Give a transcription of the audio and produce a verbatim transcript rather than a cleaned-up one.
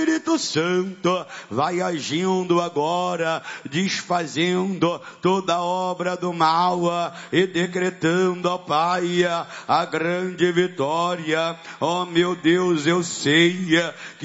Espírito Santo vai agindo agora, desfazendo toda obra do mal e decretando, ó Pai, a grande vitória. Ó meu Deus, eu sei que